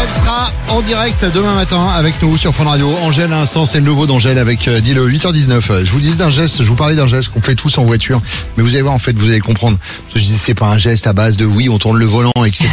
Elle sera en direct demain matin avec nous sur Fun Radio. Angèle à l'instant, c'est le nouveau d'Angèle avec Dis-le, 8h19. Je vous disais d'un geste, je vous parlais d'un geste qu'on fait tous en voiture. Mais vous allez voir, en fait, vous allez comprendre. Parce que je disais, c'est pas un geste à base de oui, on tourne le volant, etc.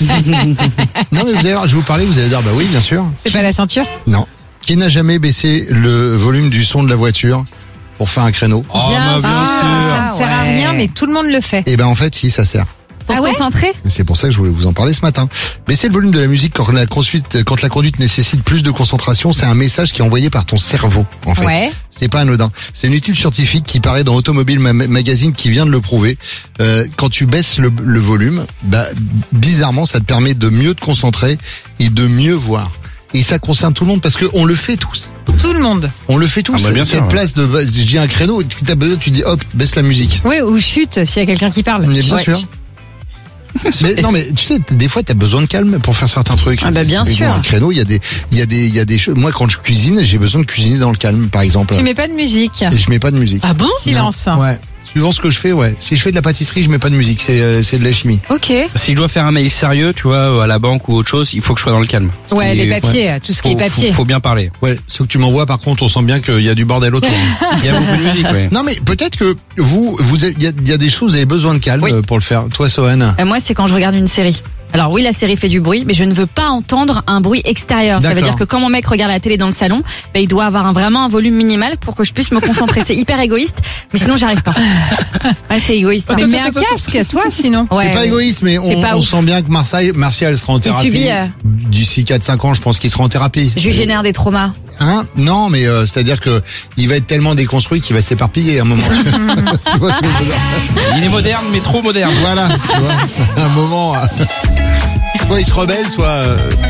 Non, mais vous allez voir, je vais vous parler, vous allez dire, bah oui, bien sûr. C'est pas la ceinture? Non. Qui n'a jamais baissé le volume du son de la voiture pour faire un créneau? Bien sûr. Ça ne sert à rien, mais tout le monde le fait. Eh ben, en fait, si, ça sert. Pour se concentrer? Et c'est pour ça que je voulais vous en parler ce matin. Baisser le volume de la musique quand la conduite nécessite plus de concentration, c'est un message qui est envoyé par ton cerveau, en fait. Ouais. C'est pas anodin. C'est une étude scientifique qui paraît dans Automobile Magazine qui vient de le prouver. Quand tu baisses le volume, bah, bizarrement, ça te permet de mieux te concentrer et de mieux voir. Et ça concerne tout le monde parce que on le fait tous. Tout le monde. On le fait tous. Bien Cette sûr, place de, je dis un créneau, t'as besoin, tu dis hop, baisse la musique. Oui, ou chute s'il y a quelqu'un qui parle. Mais bien Ouais. sûr. Mais non, mais tu sais, des fois t'as besoin de calme pour faire certains trucs. Ah bah bien Mais sûr. dans un créneau, il y a des choses. Moi, quand je cuisine, j'ai besoin de cuisiner dans le calme, par exemple. Tu mets pas de musique. Et je mets pas de musique. Ah bon? Silence. Non. Ouais. Suivant ce que je fais, ouais. Si je fais de la pâtisserie, je mets pas de musique. C'est de la chimie. Ok. Si je dois faire un mail sérieux, tu vois, à la banque ou autre chose, il faut que je sois dans le calme. Ouais, Et les papiers, tout ce qui est papier. Faut bien parler. Ouais. Ce que tu m'envoies, par contre, on sent bien qu'il y a du bordel autour. Il y a beaucoup de musique, ouais. Non, mais peut-être que il y a des choses, vous avez besoin de calme Oui. pour le faire. Toi, Sohan. Moi, c'est quand je regarde une série. Alors oui, la série fait du bruit, mais je ne veux pas entendre un bruit extérieur. Ça veut D'accord. dire que quand mon mec regarde la télé dans le salon, bah, il doit avoir vraiment un volume minimal pour que je puisse me concentrer. C'est hyper égoïste, mais sinon j'arrive pas. Ouais, c'est égoïste. hein. Tu mets un casque, toi, sinon. Ouais, C'est pas égoïste, mais C'est pas on ouf. sent bien que Martial sera en thérapie. subit, D'ici 4-5 ans, je pense qu'il sera en thérapie. Je lui génère des traumas. Hein? Non, mais c'est-à-dire que il va être tellement déconstruit qu'il va s'éparpiller à un moment. Tu vois ce que je veux dire? Il est moderne, mais trop moderne. Voilà, tu vois, à un moment, soit il se rebelle, soit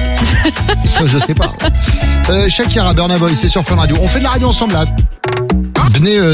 je sais pas. Shakira, Burna Boy, c'est sur Fun Radio. On fait de la radio ensemble là. Venez